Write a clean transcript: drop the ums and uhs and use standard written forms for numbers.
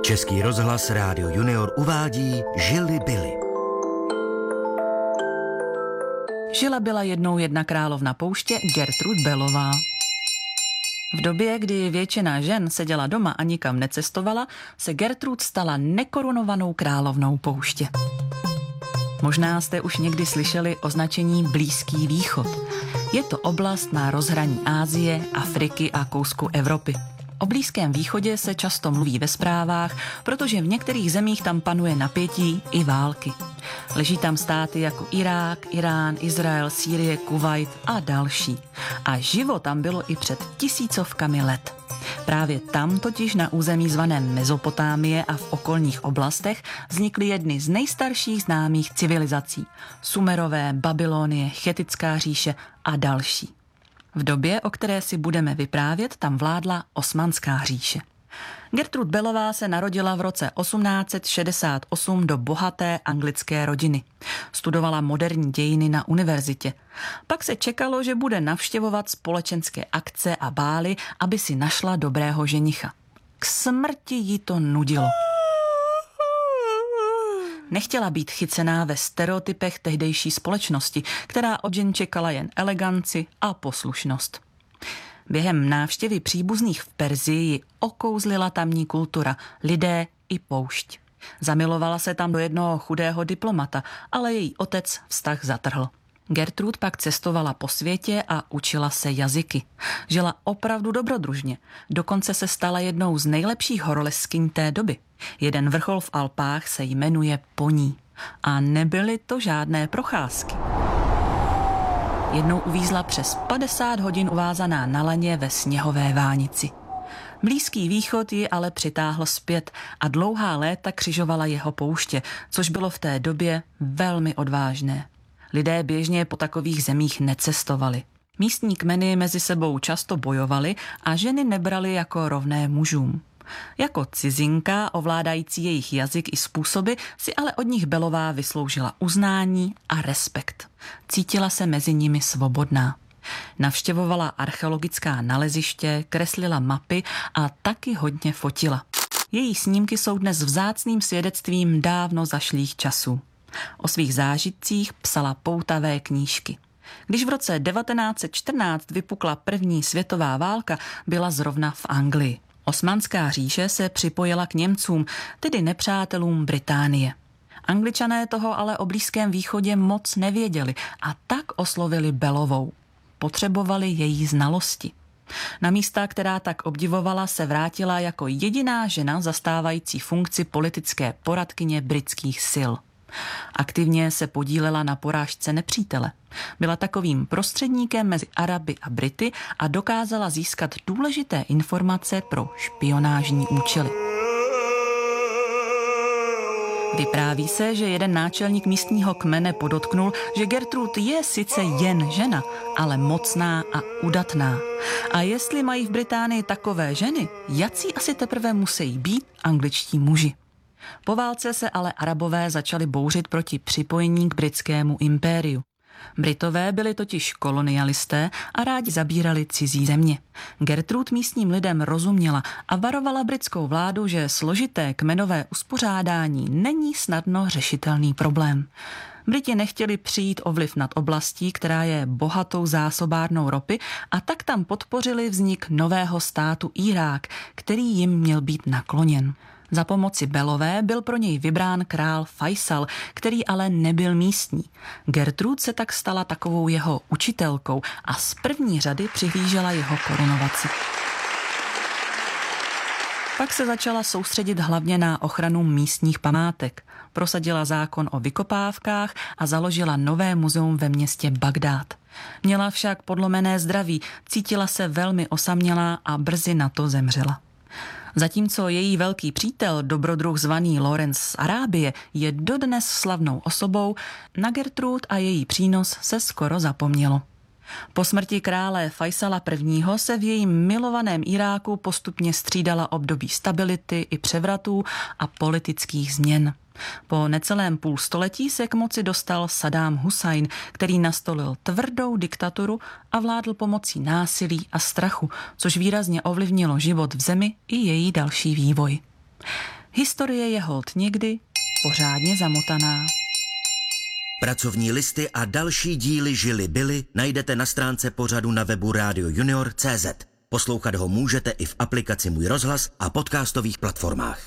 Český rozhlas Rádio Junior uvádí Žili byli. Žila byla jednou jedna královna pouště Gertrud Bellová. V době, kdy většina žen seděla doma a nikam necestovala, se Gertrud stala nekorunovanou královnou pouště. Možná jste už někdy slyšeli označení Blízký východ. Je to oblast na rozhraní Asie, Afriky a kousku Evropy. O Blízkém východě se často mluví ve zprávách, protože v některých zemích tam panuje napětí i války. Leží tam státy jako Irák, Irán, Izrael, Sýrie, Kuvajt a další. A živo tam bylo i před tisícovkami let. Právě tam totiž na území zvaném Mezopotámie a v okolních oblastech vznikly jedny z nejstarších známých civilizací. Sumerové, Babylonie, Chetická říše a další. V době, o které si budeme vyprávět, tam vládla Osmanská říše. Gertrud Bellová se narodila v roce 1868 do bohaté anglické rodiny. Studovala moderní dějiny na univerzitě. Pak se čekalo, že bude navštěvovat společenské akce a bály, aby si našla dobrého ženicha. K smrti jí to nudilo. Nechtěla být chycená ve stereotypech tehdejší společnosti, která od žen čekala jen eleganci a poslušnost. Během návštěvy příbuzných v Persii ji okouzlila tamní kultura, lidé i poušť. Zamilovala se tam do jednoho chudého diplomata, ale její otec vztah zatrhl. Gertrud pak cestovala po světě a učila se jazyky. Žila opravdu dobrodružně. Dokonce se stala jednou z nejlepších horolezkyň té doby. Jeden vrchol v Alpách se jmenuje po ní. A nebyly to žádné procházky. Jednou uvízla přes 50 hodin uvázaná na laně ve sněhové vánici. Blízký východ ji ale přitáhl zpět a dlouhá léta křižovala jeho pouště, což bylo v té době velmi odvážné. Lidé běžně po takových zemích necestovali. Místní kmeny mezi sebou často bojovali a ženy nebrali jako rovné mužům. Jako cizinka, ovládající jejich jazyk i způsoby, si ale od nich Bellová vysloužila uznání a respekt. Cítila se mezi nimi svobodná. Navštěvovala archeologická naleziště, kreslila mapy a taky hodně fotila. Její snímky jsou dnes vzácným svědectvím dávno zašlých časů. O svých zážitcích psala poutavé knížky. Když v roce 1914 vypukla první světová válka, byla zrovna v Anglii. Osmanská říše se připojila k Němcům, tedy nepřátelům Británie. Angličané toho ale o Blízkém východě moc nevěděli a tak oslovili Bellovou. Potřebovali její znalosti. Na místa, která tak obdivovala, se vrátila jako jediná žena zastávající funkci politické poradkyně britských sil. Aktivně se podílela na porážce nepřítele. Byla takovým prostředníkem mezi Araby a Brity a dokázala získat důležité informace pro špionážní účely. Vypráví se, že jeden náčelník místního kmene podotknul, že Gertrud je sice jen žena, ale mocná a udatná. A jestli mají v Británii takové ženy, jací asi teprve musí být angličtí muži. Po válce se ale Arabové začali bouřit proti připojení k britskému impériu. Britové byli totiž kolonialisté a rádi zabírali cizí země. Gertrud místním lidem rozuměla a varovala britskou vládu, že složité kmenové uspořádání není snadno řešitelný problém. Briti nechtěli přijít o vliv nad oblastí, která je bohatou zásobárnou ropy, a tak tam podpořili vznik nového státu Irák, který jim měl být nakloněn. Za pomoci Bellové byl pro něj vybrán král Faisal, který ale nebyl místní. Gertrud se tak stala takovou jeho učitelkou a z první řady přihlížela jeho korunovaci. Pak se začala soustředit hlavně na ochranu místních památek. Prosadila zákon o vykopávkách a založila nové muzeum ve městě Bagdád. Měla však podlomené zdraví, cítila se velmi osamělá a brzy na to zemřela. Zatímco její velký přítel, dobrodruh zvaný Lorenz z Arábie, je dodnes slavnou osobou, na Gertrud a její přínos se skoro zapomnělo. Po smrti krále Faisala I. se v jejím milovaném Iráku postupně střídala období stability i převratů a politických změn. Po necelém půlstoletí se k moci dostal Saddám Husajn, který nastolil tvrdou diktaturu a vládl pomocí násilí a strachu, což výrazně ovlivnilo život v zemi i její další vývoj. Historie je holt někdy pořádně zamotaná. Pracovní listy a další díly Žili byly najdete na stránce pořadu na webu radiojunior.cz. Poslouchat ho můžete i v aplikaci Můj rozhlas a podcastových platformách.